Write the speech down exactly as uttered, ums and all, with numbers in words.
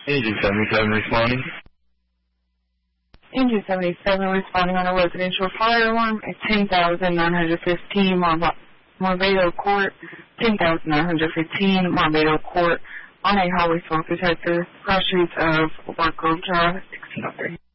Engine seventy-seven responding. Engine seventy-seven responding on a residential fire alarm at ten thousand nine hundred fifteen Mar- Marvado Court, ten thousand nine hundred fifteen Marvado Court, on a highway smoke detector, cross streets of Wargrove Drive, sixteen oh three.